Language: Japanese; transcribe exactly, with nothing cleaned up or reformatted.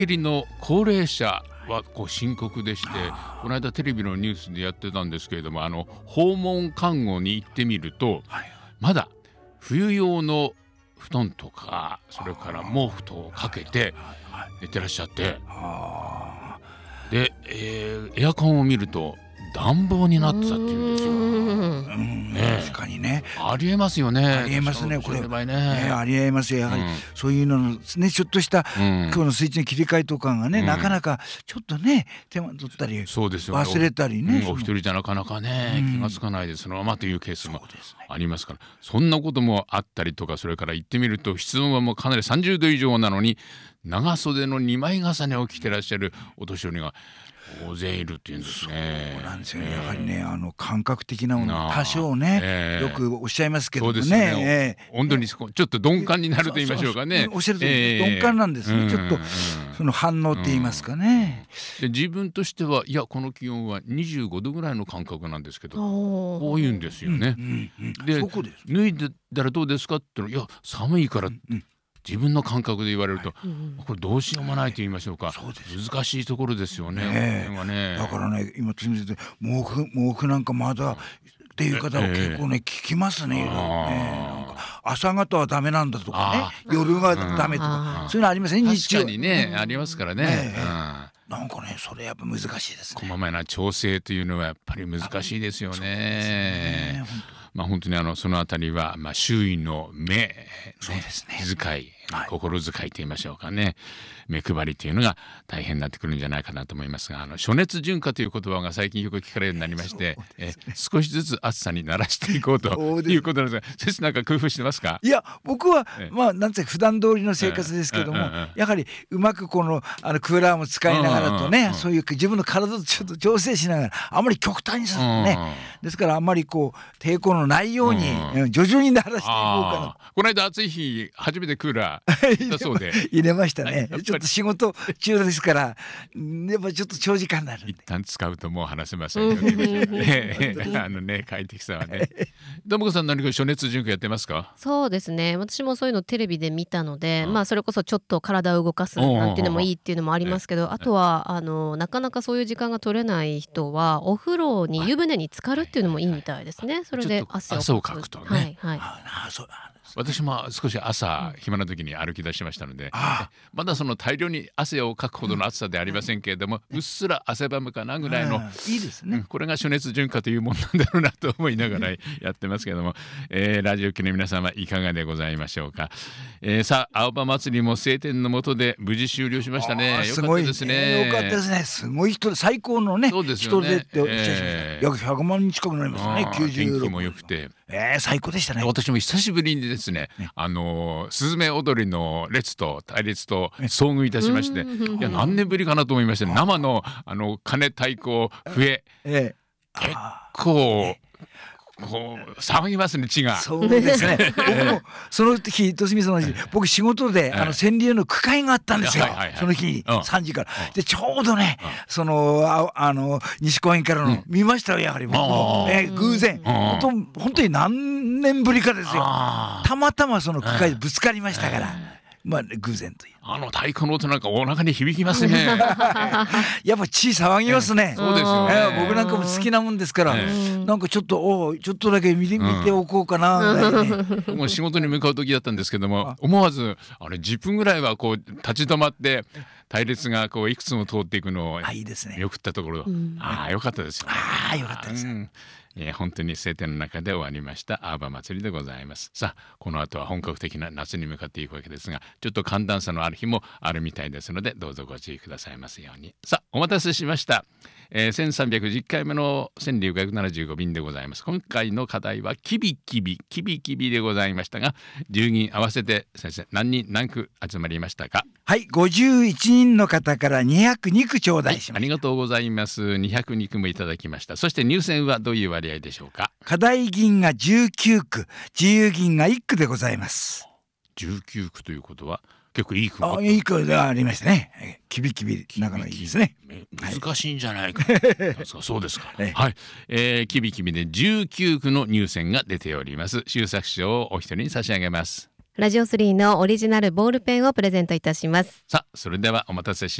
りの高齢者はこう深刻でして、この間テレビのニュースでやってたんですけれども、あの訪問看護に行ってみると、 はい、 まだ冬用の布団とかそれから毛布とかけて寝てらっしゃって、 あで、えーエアコンを見ると暖房になってたっていうんですよ。 ーうん、 ねえ確かにね。 ありえますよね。 ありえますね確かにこれ場合ね。 ね、ありえますよやはり、 うんそういうののねちょっとしたうん今日のスイッチの切り替えとかがね、 うんなかなかちょっとね手間取ったりそうですよね。 忘れたりね、 うんそのお一人じゃなかなかね、 うん気がつかないでそのままというケースもそうですね。 ありますから、そんなこともあったりとか、それから行ってみると室温はもうかなりさんじゅうど以上なのに長袖のにまい重ねを着てらっしゃるお年寄りが大勢いるっていうんですね。 そうなんですよね、 ええやはりねあの感覚的なものなあ多少ね、 ええよくおっしゃいますけどもねそうですよね。 ええ本当にそこちょっと鈍感になると言いましょうかね。 そうそうおっしゃる通り、 ええ鈍感なんですね、ちょっとうんうんその反応って言いますかね、 で自分としてはいやこの気温はにじゅうごどぐらいの感覚なんですけど、ここう言うんですよね。 うんうん、 でそこです。 脱いでたらどうですかって言ったら、いや寒いからうん自分の感覚で言われると、 うんこれどうしようもないと言いましょうか、 そうです難しいところですよね。 ねえこの辺はねだからね今つみさん毛布毛布なんかまだっていう方は結構ね聞きますね。 あーねなんか朝方はダメなんだとかあね、夜がダメとあかーそういうのありますね。日中確かにね、ありますからね。 ねえうんなんかねそれやっぱ難しいですね。 こまめな調整というのはやっぱり難しいですよね。 ねまあ本当にあのそのあたりはまあ周囲の目、ね、 そうですね気遣い、 はい心遣いと言いましょうかね、目配りというのが大変になってくるんじゃないかなと思いますが、あの暑熱順化という言葉が最近よく聞かれるようになりまして、え少しずつ暑さに慣らしていこうとそうですいうことなんですが、先生なんか工夫してますか？ いや僕はええまあなんていうか普段通りの生活ですけども、 うんうんうんやはりうまくこのあのクーラーも使いながらとうんうんね、 うんそういう自分の体とちょっと調整しながらあまり極端にするとね、ですからあんまりこう抵抗のないように、 うんうん徐々に慣らしていこうかあーこの間暑い日初めてクーラーだそうでな入れましたねやっぱりちょっと仕事中ですからうんやっぱちょっと長時間になるんで一旦使うともう話せませんよね。あのね快適さはね。どもこさん何か暑熱順化やってますか？ そうですね、私もそういうのテレビで見たので、 うんまあそれこそちょっと体を動かすなんていうのもいいっていうのもありますけど、あとはあのなかなかそういう時間が取れない人はお風呂に湯船に浸かるっていうのもいいみたいですね。それで汗をちょっと汗をかくとねはいはい。 ああそうあ私も少し朝暇な時に歩き出しましたので、 あまだその大量に汗をかくほどの暑さではありませんけれども、うっすら汗ばむかなぐらいの、 あいいですね、 うんこれが暑熱順化というものなんだろうなと思いながらやってますけども、えーラジオ機の皆様いかがでございましょうか。えーさあ青葉祭りも晴天の下で無事終了しましたね。 あーよかったですね。 よかったですね。すごい人で最高のねそうですよね人でっておっしゃいました、 えー約ひゃくまん人近くなりましたね。 あーきゅうじゅうろく天気も良くて、 えー、最高でしたね。 私も久しぶりにですね、あのースズメ踊りの列と隊列と遭遇いたしまして、 うんいや何年ぶりかなと思いまして、生のあの鐘太鼓笛え結あ構こう騒ぎますね血が。 そうですね。僕もその日とすみさんの日僕仕事であの川柳の句会があったんですよはいはいはい。 その日にうんさんじからでちょうどねそのああの西公園からの見ましたよやはり僕もあーえー偶然本当本当に何年ぶりかですよ。 あーたまたまその句会でぶつかりましたからまあ偶然という。 あの太鼓の音なんかお腹に響きますね。 やっぱ血騒ぎますね。 そうですよねえー僕なんかも好きなもんですから、 えなんかちょっとおちょっとだけ見て見ておこうかなみたいなね。 もう仕事に向かう時だったんですけども、思わずあれじゅっぷんぐらいはこう立ち止まって隊列がこういくつも通っていくのをあいいですね。 見送ったところ、 んああよかったですよね。 ああよかったです。 うんえー本当に晴天の中で終わりました青葉祭りでございます。さあこの後は本格的な夏に向かっていくわけですが、ちょっと寒暖差のある日もあるみたいですのでどうぞご注意くださいますように。さあお待たせしました、えー、せんさんびゃくじゅっかいめの川柳ごひゃくななじゅうご便でございます。今回の課題はキビキビキビキビでございましたが、じゅうにん合わせて先生何人何句集まりましたか？ はいごじゅういちにんの方からにひゃくに句頂戴しあましりがとうございます。にひゃくに句もいただきました。そして入選はどういう割合でしょうか？ た。課題銀がじゅうきゅう句自由銀がいっ句でございます。 じゅうきゅう句ということは結構いい句があった。 あいい句でありましたね。えーキビキビなかなかいいですね。 え難しいんじゃないか。そうですか。 ええはい、えー、キビキビでじゅうきゅう句の入選が出ております。修作賞をお一人に差し上げます。 ラジオスリーのオリジナルボールペンをプレゼントいたします。 さあそれではお待たせし